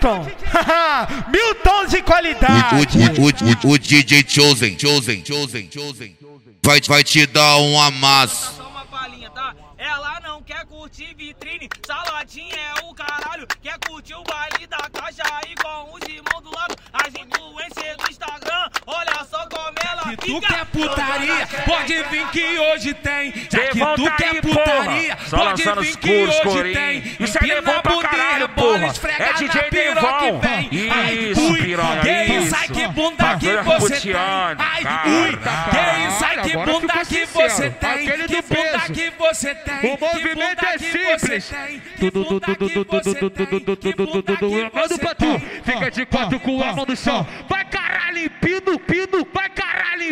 Milton. 1000 tons de qualidade. O DJ Chosen vai te dar um amasso. Só uma palhinha, tá? Ela não quer curtir vitrine, saladinha é o caralho. Quer curtir o baile da caixa aí com os irmãos do lado. As influências do Instagram, olha só como ela Se fica. tu quer putaria, pode vir que hoje tem. Já que Levanta tu quer aí, putaria, porra. Só pode lançando vir os que curos, hoje corinho. tem. Isso é Devon pra caralho, porra. É DJ Devon. Isso, piranha, Que isso, isso. ai que bunda que Bagulho você tem. puteando, Ai, cara. ui, que isso, ai que bunda que você tem. Aquele Que do bunda peso. que você tem. O movimento é simples. Manda pra tu, fica de quatro com a mão no chão. Vai caralho, pido, vai caralho.